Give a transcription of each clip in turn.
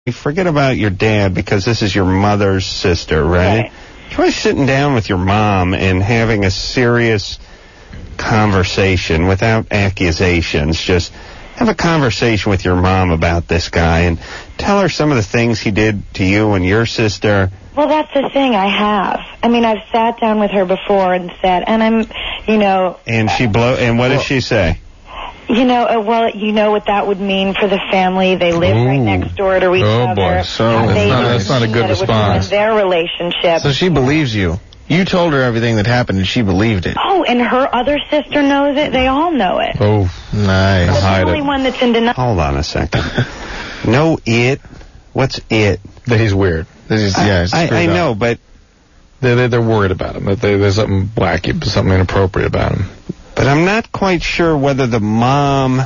forget about your dad because this is your mother's sister, right? Try sitting down with your mom and having a serious conversation without accusations. Just have a conversation with your mom about this guy and tell her some of the things he did to you and your sister. Well, that's the thing. I have. I mean, I've sat down with her before and said, and I'm, And and what did she say? You know what that would mean for the family. They live right next door to each other. Oh, boy. So that's not a good response. Their relationship. So she believes you. You told her everything that happened, and she believed it. Oh, and her other sister knows it. They all know it. Oh, nice. Well, the only one that's in denial. Hold on a second. No, it. What's it? That he's weird. I know, but they're worried about him. That there's something wacky, something inappropriate about him. But I'm not quite sure whether the mom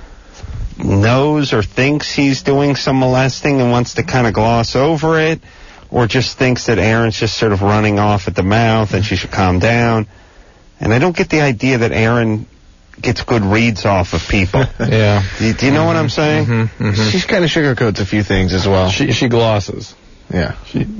knows or thinks he's doing some molesting and wants to kind of gloss over it, or just thinks that Aaron's just sort of running off at the mouth and she should calm down. And I don't get the idea that Aaron gets good reads off of people. Yeah. Do you know what I'm saying? She kind of sugarcoats a few things as well. She glosses. Yeah.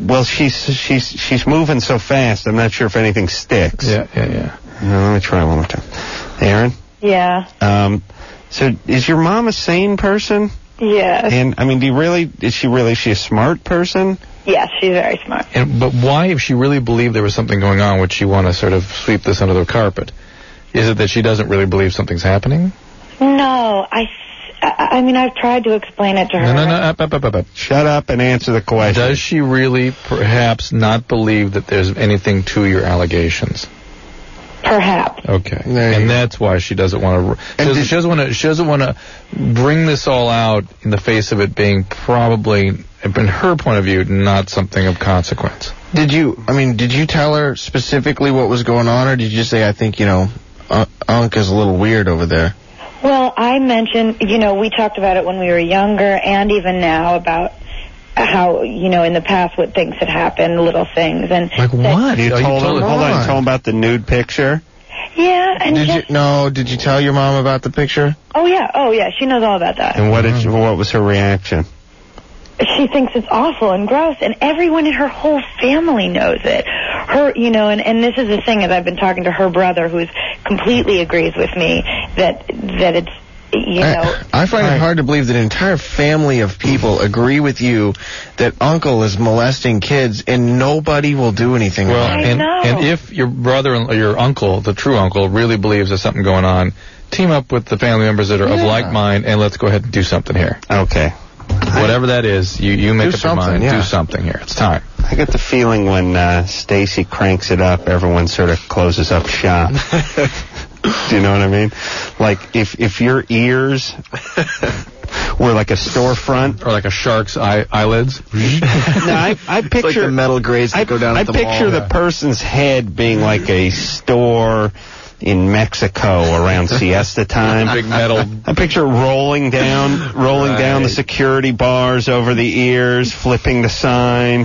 She's moving so fast, I'm not sure if anything sticks. Yeah. Let me try one more time. Aaron? Yeah. So is your mom a sane person? Yes. And, I mean, is she a smart person? Yes, she's very smart. But why, if she really believed there was something going on, would she want to sort of sweep this under the carpet? Is it that she doesn't really believe something's happening? No, I mean, I've tried to explain it to her. No. Shut up and answer the question. Does she really perhaps not believe that there's anything to your allegations? Perhaps. Okay. And that's why she doesn't want to. She doesn't want to bring this all out in the face of it being probably, in her point of view, not something of consequence. Did you tell her specifically what was going on, or did you just say, I think, Unc is a little weird over there? Well, I mentioned, we talked about it when we were younger and even now about how, in the past what things had happened, little things. And like what? You told him about the nude picture? Yeah. And did you tell your mom about the picture? Oh, yeah. She knows all about that. And what was her reaction? She thinks it's awful and gross, and everyone in her whole family knows it. Her, and this is the thing, as I've been talking to her brother, who completely agrees with me that it's, I find it hard to believe that an entire family of people agree with you that Uncle is molesting kids and nobody will do anything about it. And if your brother or your uncle, the true uncle, really believes there's something going on, team up with the family members that are of like mind and let's go ahead and do something here. Okay. Whatever that is, you make up your mind. Do something here. It's time. I get the feeling when Stacy cranks it up, everyone sort of closes up shop. Do you know what I mean? Like, if your ears were like a storefront. Or like a shark's eyelids. No, I picture... It's like the metal grades that go down at the mall. I picture the person's head being like a store in Mexico around siesta time. Big metal. I picture rolling down the security bars over the ears, flipping the sign.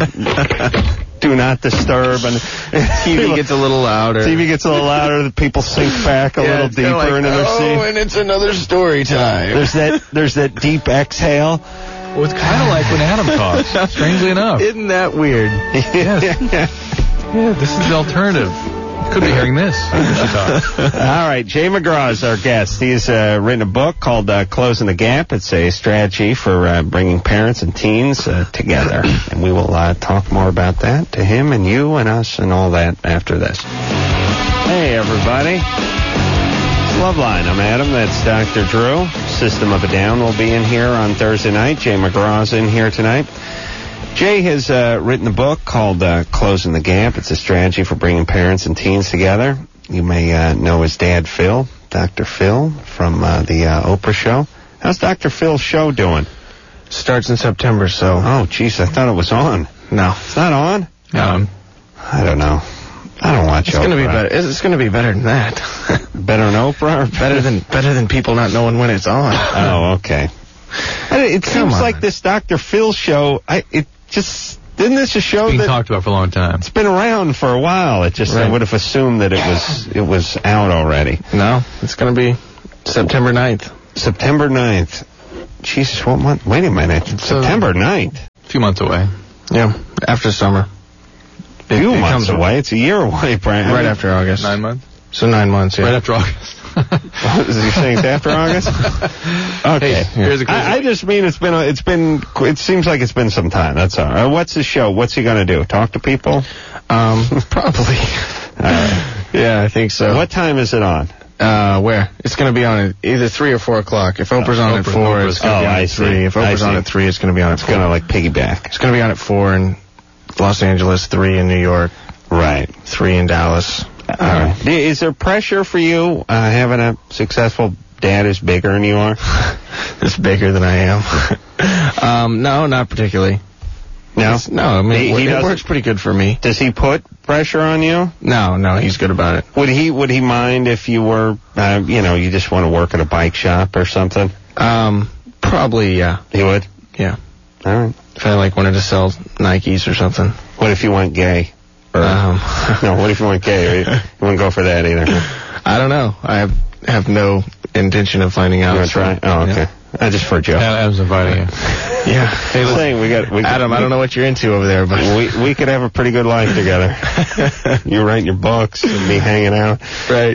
Do not disturb. And TV gets a little louder. The people sink back a little deeper into their seat. Oh, and it's another story time. There's that deep exhale. Well, it's kind of like when Adam talks, strangely enough. Isn't that weird? Yes. Yeah, this is the alternative. Could be hearing this when she talks. All right, Jay McGraw is our guest. He's written a book called Closing the Gap. It's a strategy for bringing parents and teens together. And we will talk more about that to him and you and us and all that after this. Hey, everybody. It's Loveline. I'm Adam. That's Dr. Drew. System of a Down will be in here on Thursday night. Jay McGraw's in here tonight. Jay has written a book called Closing the Gap. It's a strategy for bringing parents and teens together. You may know his dad, Phil, Dr. Phil, from the Oprah show. How's Dr. Phil's show doing? Starts in September, so... Oh, jeez, I thought it was on. No. It's not on? No. I don't know. I don't watch Oprah. It's going to be better. It's going to be better than that. Better than Oprah? Or better than people not knowing when it's on. Oh, okay. It seems like this Dr. Phil show, isn't this a show it's being that talked about for a long time? It's been around for a while. I would have assumed that it was out already. No, it's going to be September 9th. September 9th. Jesus, what month? Wait a minute. September 9th. A few months away. Yeah, after summer. A few months away. It's a year away, Brian. Right after August. 9 months? So 9 months, yeah. Right after August. Is he saying it's after August? Okay. Hey, here's a I just mean it seems like it's been some time. That's all right. What's the show? What's he going to do? Talk to people? Probably. All right. Yeah, I think so. What time is it on? Where? It's going to be on at either 3 or 4 o'clock. If Oprah's on at 4, it's going to be on at 3. If Oprah's on at 3, it's going to be on at 4. It's going to like piggyback. It's going to be on at 4 in Los Angeles, 3 in New York. Right. 3 in Dallas. All right. Is there pressure for you having a successful dad who's bigger than you are? It's bigger than I am. No, not particularly. No? No, I mean, it works pretty good for me. Does he put pressure on you? No, he's good about it. Would he mind if you were, you just want to work at a bike shop or something? Probably, yeah. He would? Yeah. All right. If I wanted to sell Nikes or something. What if you went gay? Or, no, what if you went gay? You wouldn't go for that either. I don't know. I have no intention of finding out. You want to try? Oh, okay. Just for a joke. Adam's inviting you. Yeah. Hey, listen, Adam, I don't know what you're into over there, but we could have a pretty good life together. You writing your books and me hanging out. Right.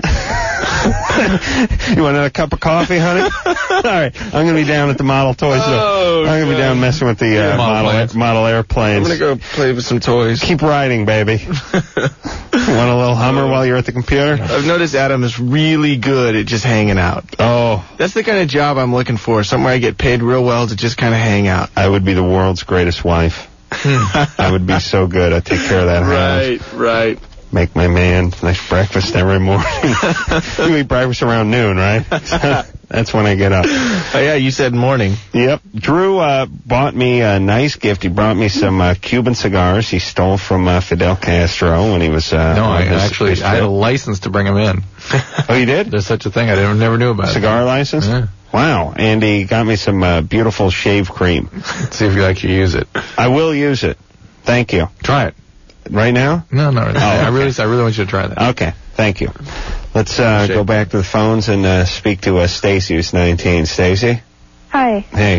You want another cup of coffee, honey? All right. I'm going to be down at the model toy show. I'm going to be down messing with the model airplanes. I'm going to go play with some toys. Keep riding, baby. Want a little Hummer while you're at the computer? I've noticed Adam is really good at just hanging out. Oh. That's the kind of job I'm looking for. Somewhere I get paid real well to just kind of hang out. I would be the world's greatest wife. I would be so good. I'd take care of that house. Right. Make my man nice breakfast every morning. You eat breakfast around noon, right? That's when I get up. Oh, yeah, you said morning. Yep. Drew bought me a nice gift. He brought me some Cuban cigars he stole from Fidel Castro when he was... I had a license to bring them in. Oh, you did? There's such a thing. I never knew about it. Cigar license? Yeah. Wow. And he got me some beautiful shave cream. Let's see if you actually use it. I will use it. Thank you. Try it. Right now? No, not really. Oh, okay. I really want you to try that. Okay. Thank you. Let's go back to the phones and speak to Stacy, who's 19. Stacy? Hi. Hey.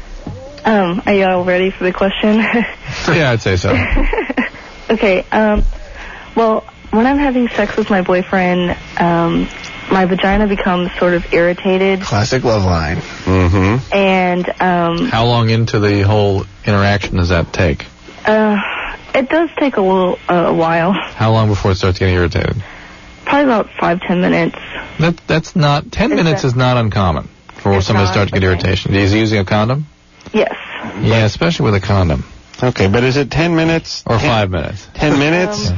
Are you all ready for the question? Yeah, I'd say so. Okay. Well, when I'm having sex with my boyfriend, my vagina becomes sort of irritated. Classic love line. Mm-hmm. And how long into the whole interaction does that take? It does take a while. How long before it starts getting irritated? Probably about 5-10 minutes. That's not 10 minutes is not uncommon for somebody to start to get irritation. Is he using a condom? Yes. Yeah, especially with a condom. Okay, but is it 10 minutes? Or 5 minutes? 10 minutes?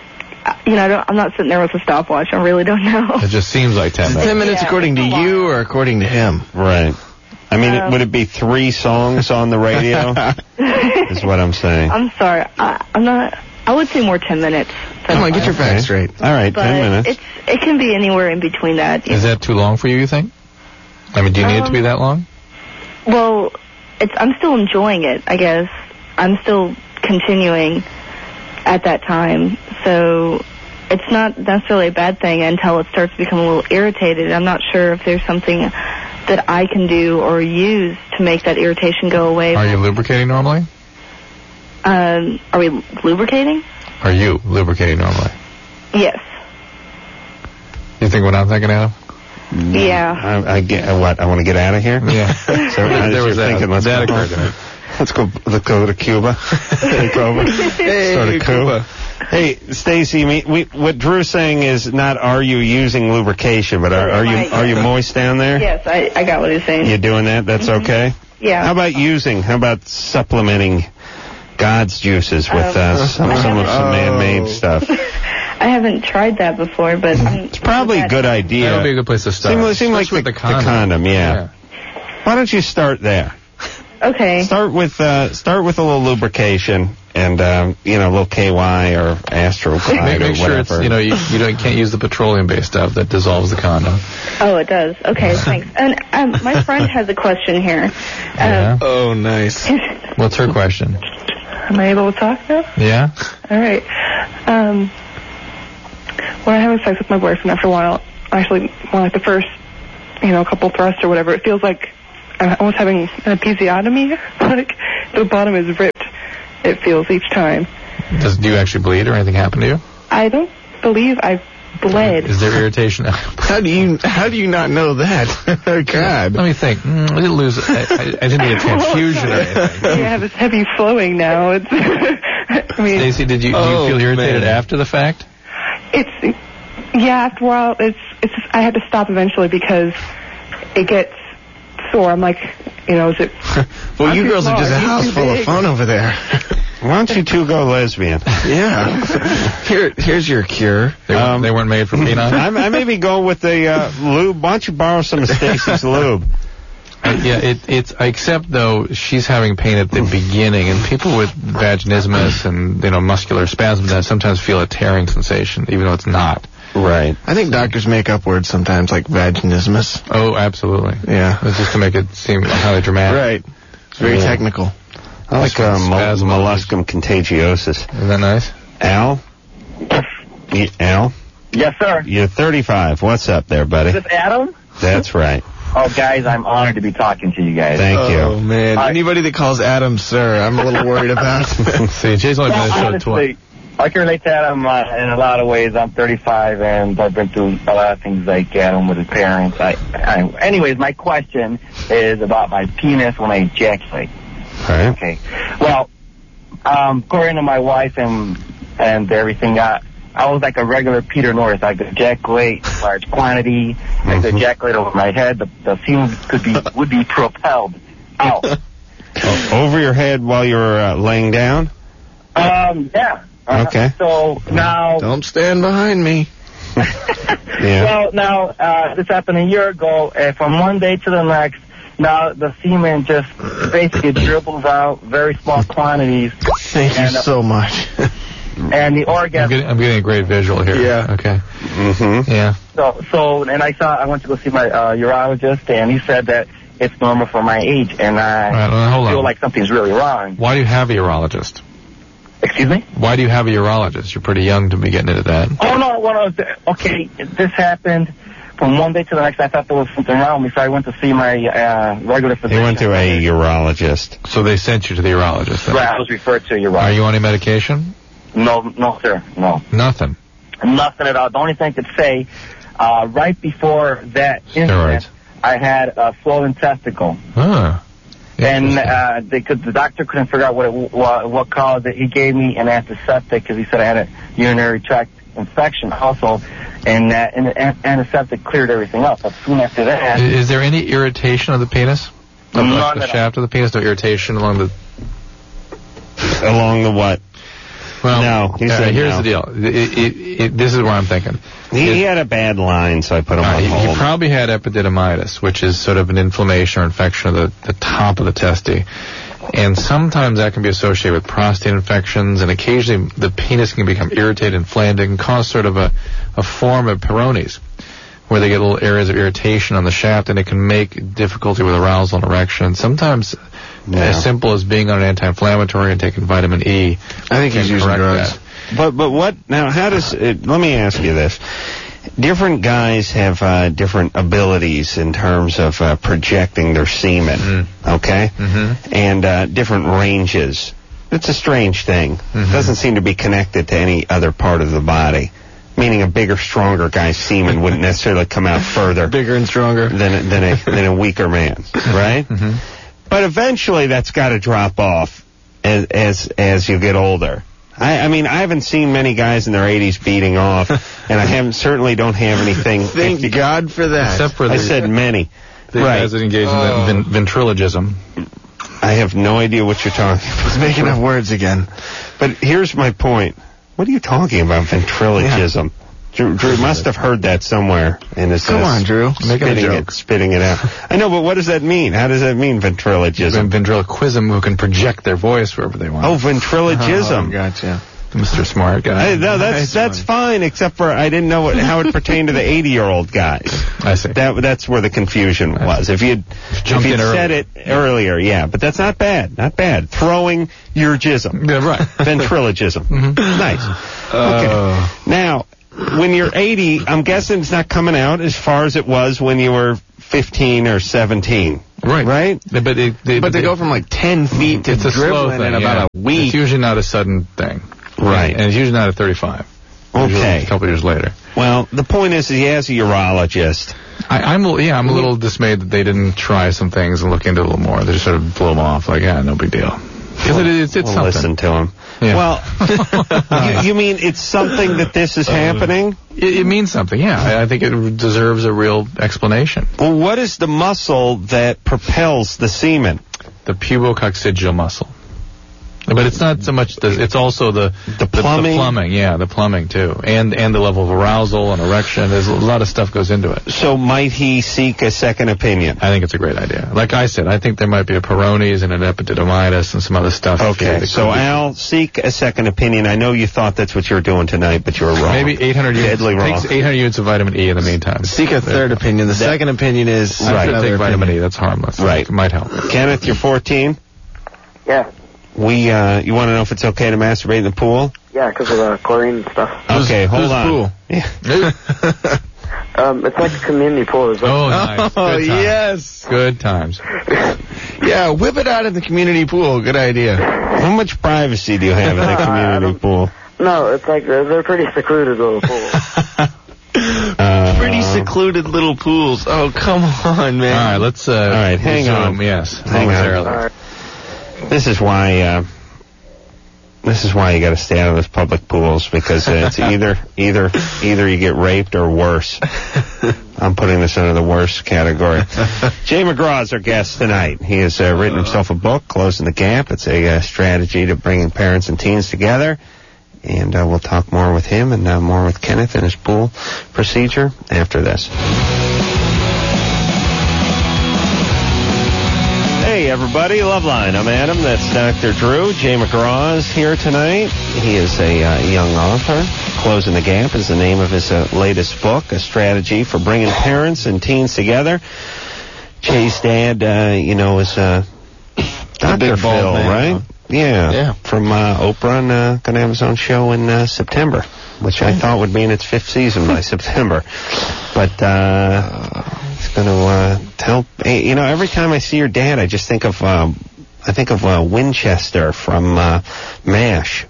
I'm not sitting there with a stopwatch. I really don't know. It just seems like 10 minutes. 10 minutes according to you or according to him? Right. I mean, would it be 3 songs on the radio? Is what I'm saying. I'm sorry. I would say more 10 minutes. Come on, get your facts straight. All right, 10 minutes. It can be anywhere in between that. Is that too long for you think? I mean, do you need it to be that long? Well, I'm still enjoying it, I guess. I'm still continuing at that time. So it's not necessarily a bad thing until it starts to become a little irritated. I'm not sure if there's something that I can do or use to make that irritation go away. Are you lubricating normally? Are we lubricating? Are you lubricating normally? Yes. You think what I'm thinking of? Yeah. I get what? I want to get out of here? Yeah. So there was thinking, let's go to Cuba. Take over. Start a coup. Hey, Stacy, what Drew's saying is not are you using lubrication, but are you moist down there? Yes, I got what he's saying. You're doing that? That's okay? Yeah. How about supplementing God's juices with some man-made stuff? I haven't tried that before, but it's probably a good idea. That would be a good place to start. Seem like the condom, yeah. Why don't you start there? Okay. Start with a little lubrication and a little KY or Astro Glide or whatever. It's you can't use the petroleum-based stuff that dissolves the condom. Oh, it does. Okay, thanks. And my friend has a question here. Oh, nice. What's her question? Am I able to talk now? Yeah. All right. When I'm having sex with my boyfriend, after a while, actually, the first, couple thrusts or whatever, it feels like I'm almost having an episiotomy. Like, the bottom is ripped, it feels each time. Do you actually bleed or anything happen to you? I don't believe I've bled. Is there irritation? How do you not know that? God. Let me think. I didn't lose. I didn't need a transfusion or anything. Yeah, it's heavy flowing now. It's. I mean, Stacey, do you feel irritated after the fact? After a while, it's just, I had to stop eventually because it gets sore. I'm like, is it? Well, you girls are just a house full of fun over there. Why don't you two go lesbian? Yeah. Here's your cure. They weren't made for peanut. I may be going with the lube. Why don't you borrow some of Stacey's lube? It's except though she's having pain at the beginning, and people with vaginismus and muscular spasms sometimes feel a tearing sensation, even though it's not. Right. I think doctors make up words sometimes like vaginismus. Oh, absolutely. Yeah. It's just to make it seem highly dramatic. Right. It's very technical. I like molluscum contagiosus. Isn't that nice? Al? Al? Yes, sir. You're 35. What's up there, buddy? Is this Adam? That's right. Oh, guys, I'm honored to be talking to you guys. Thank you. Oh, man. Anybody that calls Adam sir, I'm a little worried about. See, Jay's only been in the show twice. I can relate to Adam in a lot of ways. I'm 35, and I've been through a lot of things like Adam with his parents. Anyways, my question is about my penis when I ejaculate. All right. Okay. Well, according to my wife and everything, I was like a regular Peter Norris. I could ejaculate large quantity. I could ejaculate over my head. The fumes would be propelled out. Over your head while you're laying down? Yeah. Okay. So now... Don't stand behind me. Yeah. Well, now, this happened a year ago. From one day to the next, now the semen just basically dribbles out very small quantities. Thank you so much. And the orgasm... I'm getting a great visual here. Yeah. Okay. Mm-hmm. Yeah. So, and I went to go see my urologist, and he said that it's normal for my age, and I feel like something's really wrong. Why do you have a urologist? Excuse me? Why do you have a urologist? You're pretty young to be getting into that. Oh, no. Okay, this happened from one day to the next. I thought there was something wrong with me, so I went to see my regular physician. You went to a urologist. So they sent you to the urologist then? Right, I was referred to a urologist. Are you on any medication? No, sir, no. Nothing? Nothing at all. The only thing I could say, right before that incident, I had a swollen testicle. Huh. And the doctor couldn't figure out what caused it. He gave me an antiseptic because he said I had a urinary tract infection also, and the antiseptic cleared everything up. But soon after that... Is there any irritation of the penis? None the shaft of the penis? No irritation along the... Along the what? Well, no. He said here's no. the deal. This is where I'm thinking. He had a bad line, so I put him on hold. He probably had epididymitis, which is sort of an inflammation or infection of the top of the testy. And sometimes that can be associated with prostate infections, and occasionally the penis can become irritated, inflamed. It can cause sort of a form of Peyronie's, where they get little areas of irritation on the shaft, and it can make difficulty with arousal and erection. Sometimes as simple as being on an anti-inflammatory and taking vitamin E. I think he's using drugs. But what, now how does, let me ask you this. Different guys have different abilities in terms of projecting their semen, okay? Mm-hmm. And different ranges. It's a strange thing. Mm-hmm. It doesn't seem to be connected to any other part of the body. Meaning a bigger, stronger guy's semen wouldn't necessarily come out further. Bigger and stronger. Than a weaker man, right? Mm-hmm. But eventually that's got to drop off as you get older. I mean, I haven't seen many guys in their 80s beating off, and I certainly don't have anything. Thank God for that. Except for I said many. The guys that engage in ventrilogism. I have no idea what you're talking about. He's making up words again. But here's my point. What are you talking about, ventrilogism? Yeah. Drew must have heard that somewhere in his... Come on, Drew. Making a joke. Spitting it out. I know, but what does that mean? How does that mean, ventrilogism? Ventriloquism, who can project their voice wherever they want. Oh, ventrilogism. Oh, gotcha. Mr. Smart Guy. No, that's fine, except for I didn't know how it pertained to the 80-year-old guys. I see. That's where the confusion was. If you'd said it earlier, yeah, but that's not bad. Not bad. Throwing your jism. Yeah, right. Ventrilogism. Mm-hmm. Nice. Okay. Now, when you're 80, I'm guessing it's not coming out as far as it was when you were 15 or 17. Right? But they go from like 10 feet to it's a slow dribbling thing, in about a week. It's usually not a sudden thing. Right. And it's usually not at 35. Usually Okay. a couple years later. Well, the point is he has a urologist. I'm a little dismayed that they didn't try some things and look into it a little more. They just sort of blew them off like, no big deal. Because it's We'll something. listen to him. Yeah. Well, you mean it's something that this is happening? It means something, yeah. I think it deserves a real explanation. Well, what is the muscle that propels the semen? The pubococcygeal muscle. But it's not so much it's also the plumbing? The plumbing, yeah, the plumbing too. And the level of arousal and erection. There's a lot of stuff goes into it. So might he seek a second opinion? I think it's a great idea. Like I said, I think there might be a Peyronie's and an epididymitis and some other stuff. Okay, so Al, seek a second opinion. I know you thought that's what you were doing tonight, but you were wrong. Maybe 800 units. Deadly wrong. Takes 800 units of vitamin E in the meantime. Seek a third opinion. The second opinion is I should another take vitamin opinion. E. That's harmless. Right. It might help. Kenneth, you're 14. Yeah. You want to know if it's okay to masturbate in the pool? Yeah, because of the chlorine and stuff. Okay, hold whose on. pool? Yeah. It's like a community pool. It's like, Oh, nice. Oh, Good times. yes. Good times. Yeah, whip it out in the community pool. Good idea. How much privacy do you have in the community pool? No, it's like they're pretty secluded little pools. Pretty secluded little pools. Oh, come on, man. All right, let's. All right, hang on. Yes, Hang on. momentarily. All right. This is why you got to stay out of those public pools, because it's either you get raped or worse. I'm putting this under the worst category. Jay McGraw is our guest tonight. He has written himself a book, Closing the Gap. It's a strategy to bringing parents and teens together. And we'll talk more with him and more with Kenneth and his pool procedure after this. Hey, everybody. Loveline. I'm Adam. That's Dr. Drew. Jay McGraw is here tonight. He is a young author. Closing the Gap is the name of his latest book, a strategy for bringing parents and teens together. Jay's dad, is Dr. big bald Phil, man, right? huh? Yeah. From Oprah, and going to have his own show in September, which I thought would be in its 5th season by September. But it's going to tell. Every time I see your dad, I just think of Winchester from MASH.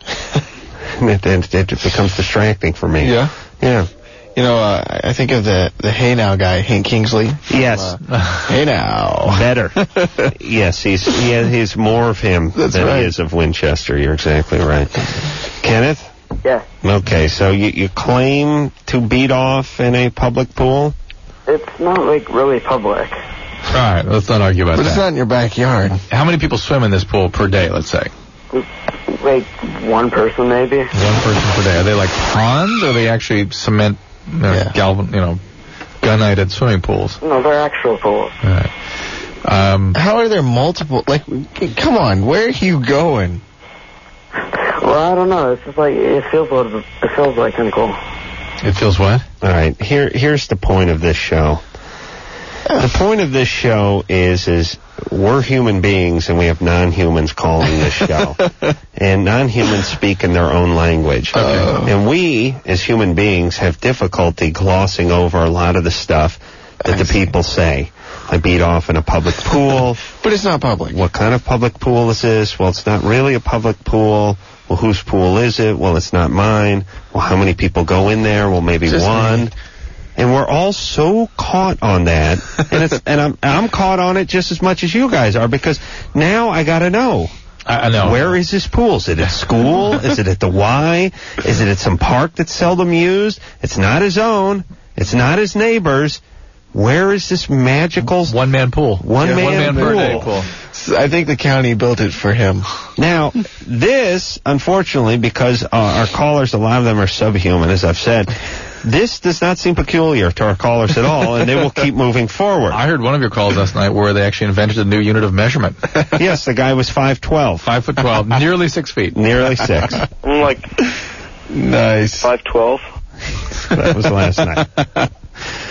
It becomes distracting for me. Yeah? Yeah. I think of the Hey Now guy, Hank Kingsley. Yes. Hey Now. Better. Yes, he's more of him That's than right. he is of Winchester. You're exactly right. Kenneth? Yeah. Okay, so you claim to beat off in a public pool? It's not like really public. All right, let's not argue about But it's that. not in your backyard. How many people swim in this pool per day, let's say? Like one person maybe. One person per day. Are they like ponds, or are they actually cement, Yeah. gunite swimming pools? No, they're actual pools. All right. How are there multiple? Come on, where are you going? Well, I don't know. It's just like it feels like kind of cool. It feels what? All right, here's the point of this show. The point of this show is we're human beings and we have non-humans calling this show. And non-humans speak in their own language. And we, as human beings, have difficulty glossing over a lot of the stuff that the people say. I beat off in a public pool. But it's not public. What kind of public pool is this? Well, it's not really a public pool. Well, whose pool is it? Well, it's not mine. Well, how many people go in there? Well, maybe Just one. me. And we're all so caught on that, and I'm caught on it just as much as you guys are, because now I got to know. I know. Where is his pool? Is it at school? Is it at the Y? Is it at some park that's seldom used? It's not his own. It's not his neighbor's. Where is this magical One-man pool. one-man per day pool? pool. I think the county built it for him. Now, this, unfortunately, because our callers, a lot of them are subhuman, as I've said, this does not seem peculiar to our callers at all, and they will keep moving forward. I heard one of your calls last night where they actually invented a new unit of measurement. Yes, the guy was 5'12", 5'12", nearly 6 feet. nearly 6. I'm like Nice. 5'12". That was last night.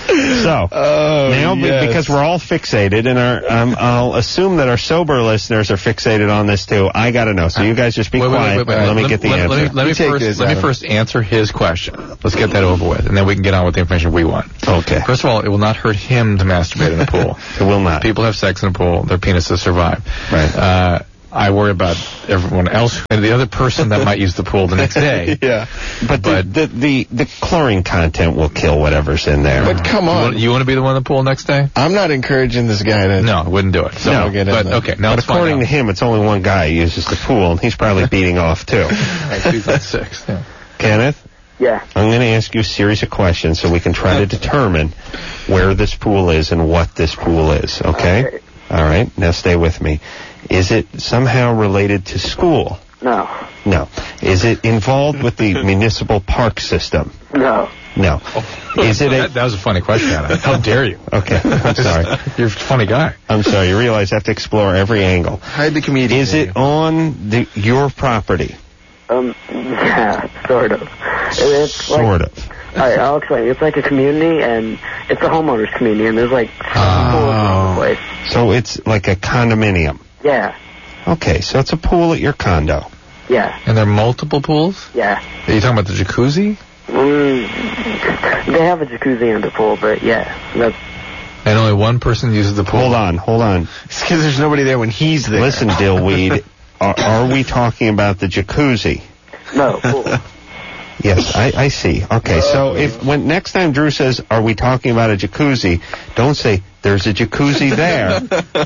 So now, because we're all fixated, and I'll assume that our sober listeners are fixated on this too. I got to know. So you guys just be quiet. Wait. Let me get the answer. Let me first answer his question. Let's get that over with, and then we can get on with the information we want. Okay. First of all, it will not hurt him to masturbate in a pool. It will not. People have sex in a pool; their penises survive. Right. I worry about everyone else, and the other person that might use the pool the next day. Yeah. But the chlorine content will kill whatever's in there. But come on. You want to be the one in the pool next day? I'm not encouraging this guy to... No, I wouldn't do it. So, No, but okay, now but let's according find to him, it's only one guy who uses the pool, and he's probably beating off too. out. 2006. Yeah. Kenneth? Yeah. I'm going to ask you a series of questions so we can try to determine where this pool is and what this pool is, okay? All right, now stay with me. Is it somehow related to school? No. No. Is it involved with the municipal park system? No. No. Is it that was a funny question, Adam. How dare you? Okay, I'm sorry. You're a funny guy. I'm sorry. You realize I have to explore every angle. Hide the comedian. Is it on your property? Yeah, sort of. It's Sort of. Alright, I'll explain. It's like a community, and it's a homeowners community, and there's like pools around the place. So it's like a condominium. Yeah. Okay, so it's a pool at your condo. Yeah. And there are multiple pools? Yeah. Are you talking about the jacuzzi? They have a jacuzzi in the pool, but yeah. That's, And only one person uses the pool? Hold on. It's because there's nobody there when he's there. Listen, Dillweed, are we talking about the jacuzzi? no, pool. Yes, I see. Okay, so when next time Drew says, "Are we talking about a jacuzzi?" Don't say there's a jacuzzi there.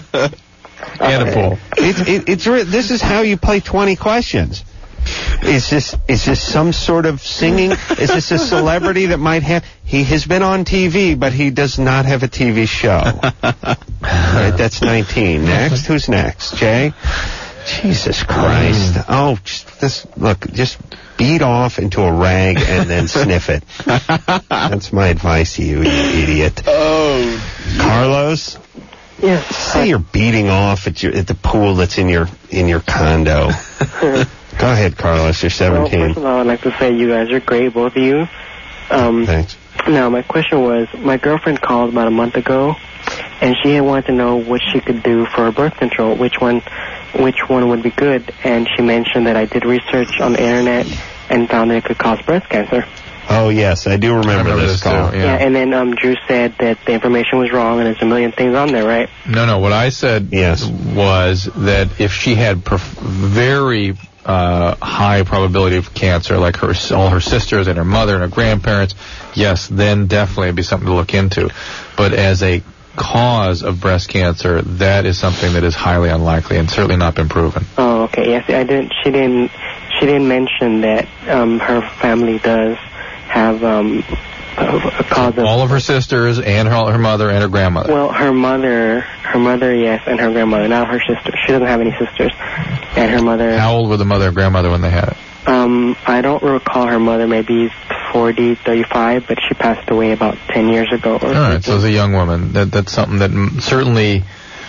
And a pool. This is how you play 20 questions. Is this some sort of singing? Is this a celebrity that might have? He has been on TV, but he does not have a TV show. All right, that's 19. Next, who's next? Jay? Jesus Christ! Oh, just beat off into a rag and then sniff it. That's my advice to you, you idiot. Oh, Carlos. Yeah. Say you're beating off at the pool that's in your condo. Go ahead, Carlos. You're 17. Well, first of all, I'd like to say you guys are great, both of you. Thanks. Now, my question was, my girlfriend called about a month ago, and she had wanted to know what she could do for birth control, which one would be good, and she mentioned that I did research on the internet and found that it could cause breast cancer. Oh, yes, I do remember this call. Too, yeah. And then Drew said that the information was wrong and there's a million things on there, right? No, what I said was that if she had very high probability of cancer, like all her sisters and her mother and her grandparents, yes, then definitely it'd be something to look into. But as a cause of breast cancer, that is something that is highly unlikely and certainly not been proven. Oh, okay. Yes, I didn't. She didn't mention that her family does have a cause of all of her sisters and her mother and her grandmother. Well, her mother, yes, and her grandmother. Not her sister. She doesn't have any sisters. And her mother. How old were the mother and grandmother when they had it? I don't recall her mother. Maybe 40, 35, but she passed away about 10 years ago. All right, so as a young woman, that's something that certainly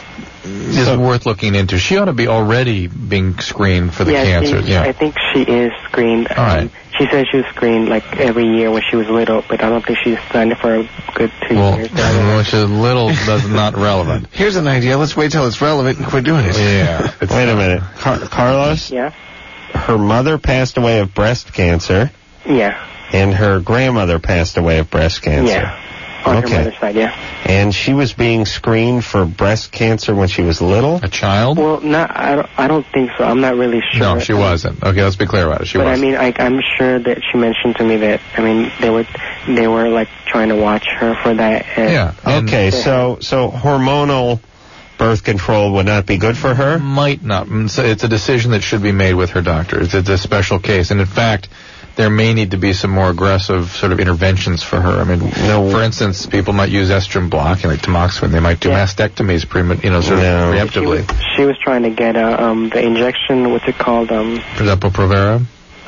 is worth looking into. She ought to be already being screened for the cancer. I think she is screened. All right. She said she was screened like every year when she was little, but I don't think she's done it for a good 2 years. Which is little, that's not relevant. Here's an idea. Let's wait till it's relevant and quit doing it. Yeah. Wait a minute. Carlos? Yeah? Her mother passed away of breast cancer. Yeah. And her grandmother passed away of breast cancer. Yeah. On her mother's side, yeah. And she was being screened for breast cancer when she was little? A child? Well, I don't think so. I'm not really sure. No, she wasn't. Okay, let's be clear about it. She wasn't. But I mean, I'm sure that she mentioned to me that, I mean, they were like trying to watch her for that. And yeah. Okay, so hormonal birth control would not be good for her? Might not. It's a decision that should be made with her doctor. It's a special case. And in fact, there may need to be some more aggressive sort of interventions for her. I mean, for instance, people might use estrogen blocking, like tamoxifen. They might do mastectomies, preemptively. She was trying to get the injection. What's it called? Depo-Provera.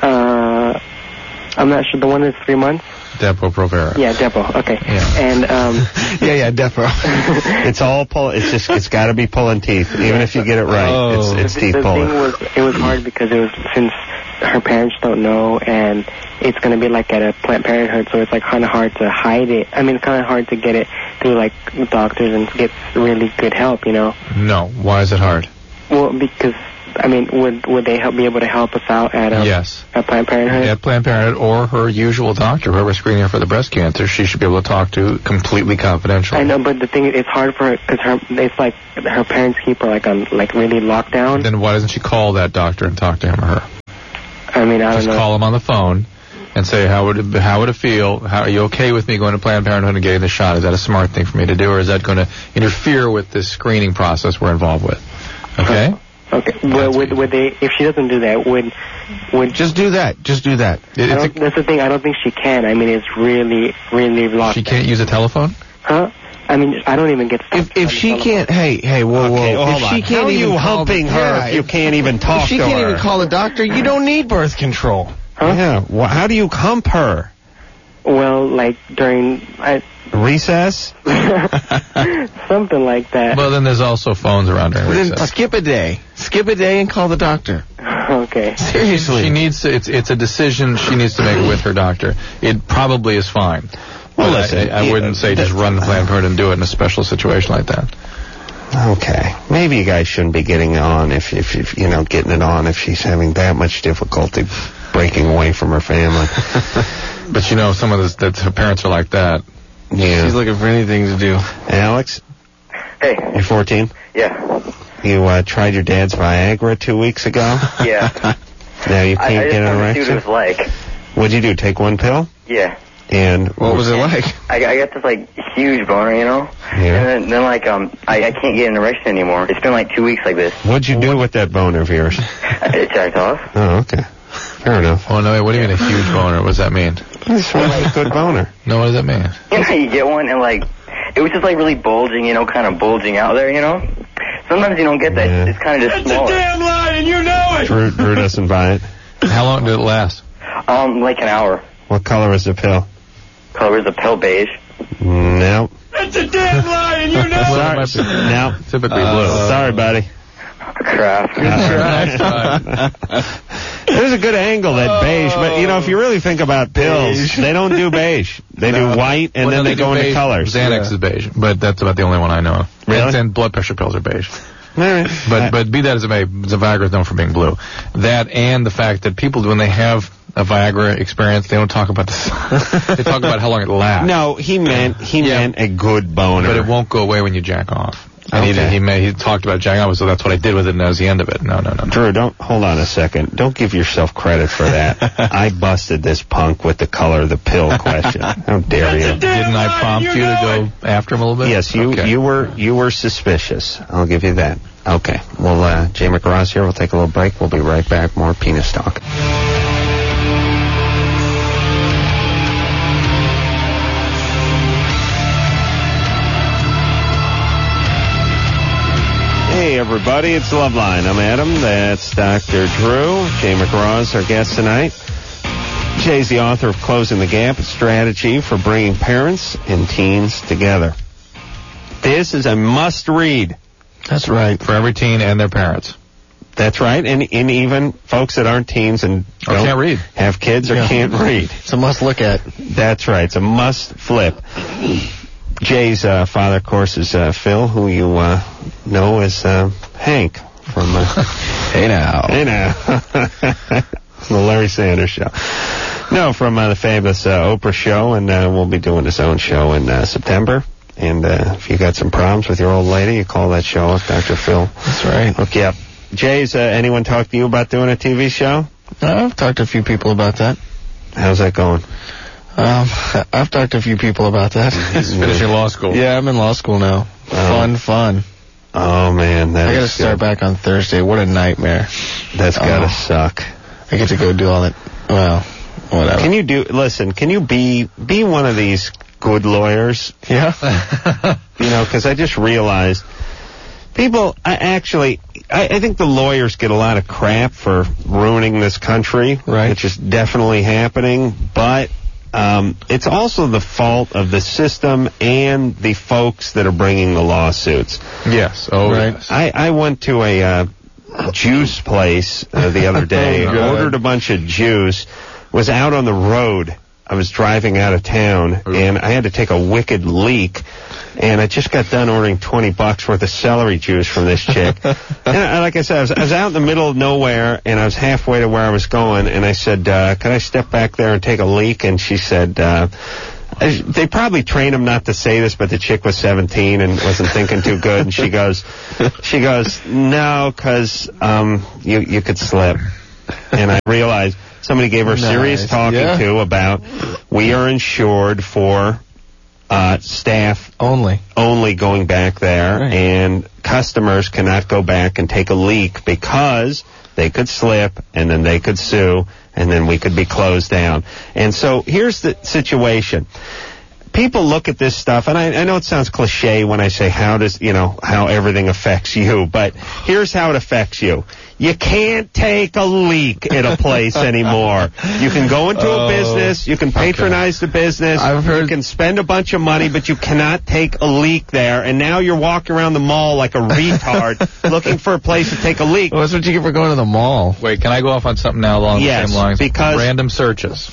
I'm not sure. The one that's 3 months. Depo-Provera. Yeah, Depo. Okay. Yeah. And Depo. It's got to be pulling teeth, even if you get it right. It's teeth pulling. The thing was, it was hard because it was since her parents don't know, and it's going to be like at a Planned Parenthood, so it's like kind of hard to hide it. I mean, it's kind of hard to get it through like doctors and get really good help, you know? No. Why is it hard? Well, because, I mean, would they be able to help us out at yes. at Planned Parenthood? At Planned Parenthood or her usual doctor, whoever's screening her for the breast cancer, she should be able to talk to completely confidentially. I know, but the thing is, it's hard for her because it's like her parents keep her like on like really locked down. Then why doesn't she call that doctor and talk to him or her? I mean, I don't know. Just call him on the phone and say, how would it feel? Are you okay with me going to Planned Parenthood and getting the shot? Is that a smart thing for me to do, or is that going to interfere with this screening process we're involved with? Okay? Okay. Well, would they, if she doesn't do that, would Just do that. Just do that. That's the thing. I don't think she can. I mean, it's really, really locked. She can't use a telephone? Huh? I mean, I don't even get stuff. If she can't, hey, whoa. Hold If on. she can't How are even you call humping the, her yeah, if you can't even talk if she to can't her? even call a doctor, you don't need birth control. Huh? Yeah. Well, how do you hump her? Well, like during recess? Something like that. Well, then there's also phones around during Then recess. skip a day. Skip a day and call the doctor. Okay. Seriously. She needs to, it's a decision she needs to make with her doctor. It probably is fine. Well, But listen, I wouldn't say just run to Planned Parenthood and do it in a special situation like that. Okay. Maybe you guys shouldn't be getting on if getting it on if she's having that much difficulty breaking away from her family. But some of this, that her parents are like that. Yeah. She's looking for anything to do. Alex, Hey. you're 14? Yeah. You tried your dad's Viagra 2 weeks ago? Yeah. Now you I can't just get an wanted to see what it erection? was like. What'd you do, take one pill? Yeah. And What was it like? I got this like huge boner, Yeah. and then like I can't get an erection anymore. It's been like 2 weeks like this. What'd you do with that boner of yours? It jacked off. Oh, okay. Fair enough. Oh, no, wait, what do you mean a huge boner? What does that mean? It's a good boner. No, what does that mean? You get one and like it was just like really bulging, kind of bulging out there, Sometimes you don't get that. Yeah. It's kind of just smaller. lie, and you know it. Drew doesn't buy it. How long did it last? Like an hour. What color is the pill? Color is a pale beige. No. That's a damn lie, and you know Well, it Sorry. might be No. typically blue. Sorry, buddy. Crap. Next time. There's a good angle, that beige, but if you really think about pills, they don't do beige. They do white, and then they go into colors. Xanax is beige, but that's about the only one I know of. Really? And blood pressure pills are beige. All right. But be that as it may, the Viagra is known for being blue. That and the fact that people, when they have a Viagra experience, they don't talk about this. They talk about how long it lasts. No, he meant a good boner. But it won't go away when you jack off. And Okay. he talked about jacking off, so that's what I did with it, and that was the end of it. No. Drew, hold on a second. Don't give yourself credit for that. I busted this punk with the color of the pill question. How dare you? Didn't I prompt you to go after him a little bit? Yes, Okay. you were suspicious. I'll give you that. Okay. Well, Jay McRoss here. We'll take a little break. We'll be right back. More penis talk. Hey, everybody. It's Loveline. I'm Adam. That's Dr. Drew. Jay McRoss, our guest tonight. Jay's the author of Closing the Gap, a strategy for bringing parents and teens together. This is a must-read. That's right. For every teen and their parents. That's right, and even folks that aren't teens and Or don't can't read. have kids or Yeah. can't read. It's a must look at. That's right. It's a must flip. Jay's father, of course, is Phil, who you know as Hank from... Hey now. Hey now. The Larry Sanders Show. No, from the fabulous Oprah Show, and we'll be doing his own show in September. And if you got some problems with your old lady, you call that show up, Dr. Phil. That's right. Hook you up. Jay's, anyone talk to you about doing a TV show? I've talked to a few people about that. How's that going? I've talked to a few people about that. He's finishing law school. Yeah, I'm in law school now. Fun. Oh, man. I gotta start back on Thursday. What a nightmare. That's gotta suck. I get to go do all that. Well, whatever. Can you be one of these good lawyers? Yeah. Because I just realized people, I think the lawyers get a lot of crap for ruining this country. Right. Which is definitely happening, but it's also the fault of the system and the folks that are bringing the lawsuits. Yes. Oh, Right. yes. I went to a juice place the other day. I ordered a bunch of juice. Was out on the road. I was driving out of town, and I had to take a wicked leak. And I just got done ordering $20 worth of celery juice from this chick. And like I said, I was out in the middle of nowhere, and I was halfway to where I was going. And I said, "Can I step back there and take a leak?" And she said, they probably trained him not to say this, but the chick was 17 and wasn't thinking too good. And she goes, "No, 'cause you could slip." And I realized somebody gave her serious talking to about we are insured for staff only going back there, and customers cannot go back and take a leak because they could slip and then they could sue and then we could be closed down. And so here's the situation. People look at this stuff, and I know it sounds cliche when I say how everything affects you, but here's how it affects you. You can't take a leak at a place anymore. You can go into a business, you can patronize the business, you can spend a bunch of money, but you cannot take a leak there, and now you're walking around the mall like a retard looking for a place to take a leak. Well, that's what you get for going to the mall. Wait, can I go off on something now along the same lines? Because Random searches.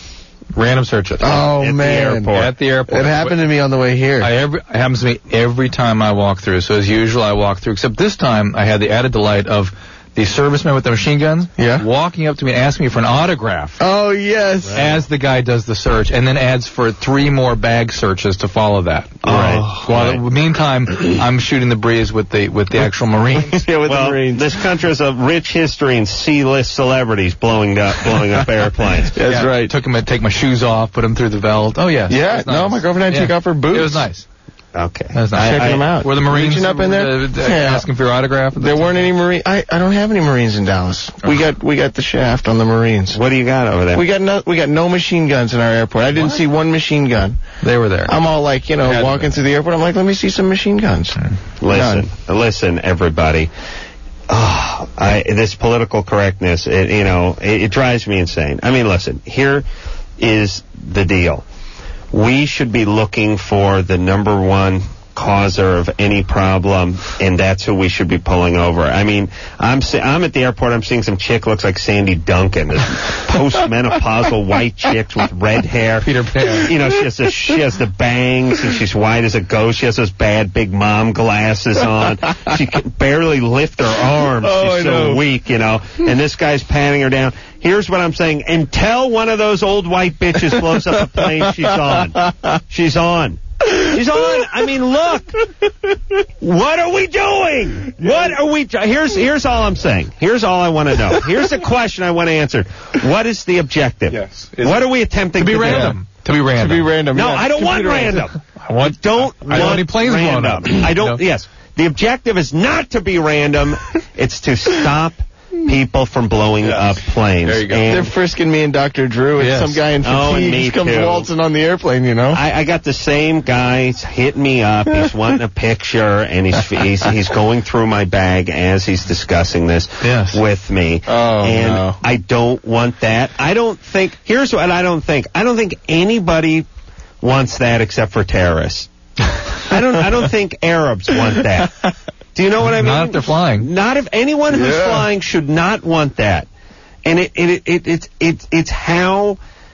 Oh, man. At the airport. It happened to me on the way here. It happens to me every time I walk through. So as usual, I walk through. Except this time, I had the added delight of the serviceman with the machine guns walking up to me and asking me for an autograph. Oh, yes. As the guy does the search, and then adds for 3 more bag searches to follow that. Right. Meantime, I'm shooting the breeze with the actual Marines. The Marines. This country has a rich history in C-list celebrities blowing up airplanes. That's right. Take my shoes off, put them through the belt. Oh, yeah. Yeah. Nice. No, my girlfriend had to take off her boots. It was nice. Okay. That's nice. Checking them out. Were the Marines reaching up in there? Asking for your autograph? There weren't any Marines. I don't have any Marines in Dallas. We got the shaft on the Marines. What do you got over there? We got no machine guns in our airport. I didn't see one machine gun. They were there. I'm all like, walking through the airport. I'm like, let me see some machine guns. Listen, everybody. This political correctness, it drives me insane. I mean, listen, here is the deal. We should be looking for the number one causer of any problem, and that's who we should be pulling over. I mean, I'm at the airport, I'm seeing some chick looks like Sandy Duncan, this postmenopausal white chick with red hair. Peter Pan. She has the bangs, and she's white as a ghost. She has those bad big mom glasses on. She can barely lift her arms. She's so weak, And this guy's patting her down. Here's what I'm saying. Until one of those old white bitches blows up a plane, she's on. She's on. I mean, look. What are we doing? Here's all I'm saying. Here's all I want to know. Here's the question I want to answer. What is the objective? Yes. What are we attempting to be random? To be random. No, I don't want random. I don't want any planes random. Blown up. I don't. Yes. The objective is not to be random. It's to stop people from blowing up planes. There you go. They're frisking me and Dr. Drew, and some guy in fatigues comes waltzing on the airplane, I got the same guy hitting me up. He's wanting a picture, and he's going through my bag as he's discussing this with me. I don't want that. Here's what I don't think. I don't think anybody wants that except for terrorists. I don't think Arabs want that. Do you know what I mean? Not if they're flying. Not if anyone who's flying should not want that. And it's how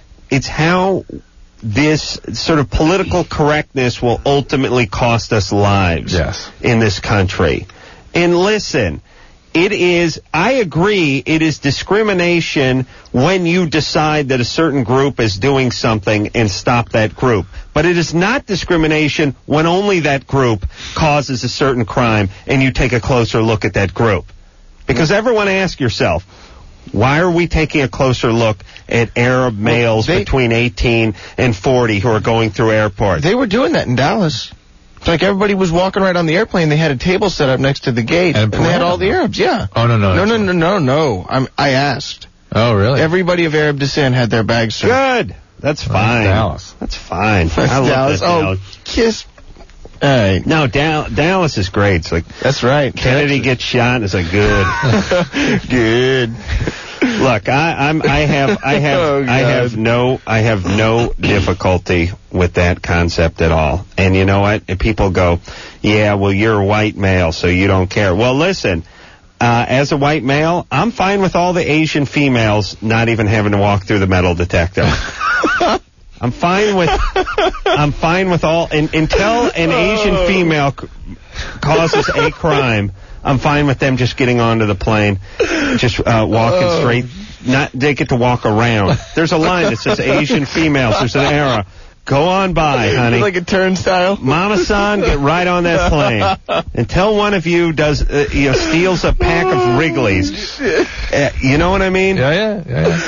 this sort of political correctness will ultimately cost us lives in this country. And listen, I agree, it is discrimination when you decide that a certain group is doing something and stop that group. But it is not discrimination when only that group causes a certain crime and you take a closer look at that group. Because everyone ask yourself, why are we taking a closer look at Arab males between 18 and 40 who are going through airports? They were doing that in Dallas. It's like everybody was walking right on the airplane. They had a table set up next to the gate, and they had all the Arabs, Oh, no. I asked. Oh, really? Everybody of Arab descent had their bags searched. Good. That's fine. Dallas. That's fine. That's I love Dallas. Dallas. Kiss. All right. No, Dallas is great. It's like that's right. Kennedy gets shot, and it's like good. Good. Look, I have no difficulty with that concept at all. And you know what? And people go, yeah, well, you're a white male, so you don't care. Well, listen, as a white male, I'm fine with all the Asian females not even having to walk through the metal detector. I'm fine with all until an Asian female causes a crime. I'm fine with them just getting onto the plane, just walking straight. Not they get to walk around. There's a line that says Asian females. There's an arrow. Go on by, honey. Like a turnstile. Mama San, get right on that plane. Until one of you does, steals a pack of Wrigley's. You know what I mean? Yeah.